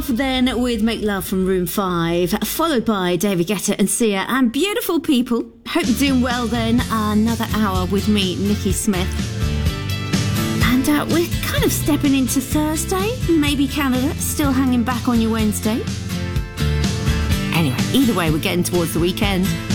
off then with Make Love from Room 5, followed by David Guetta and Sia and Beautiful People. Hope you're doing well then. Another hour with me, Nikki Smith. And we're kind of stepping into Thursday. Maybe Canada still hanging back on your Wednesday. Anyway, either way, we're getting towards the weekend.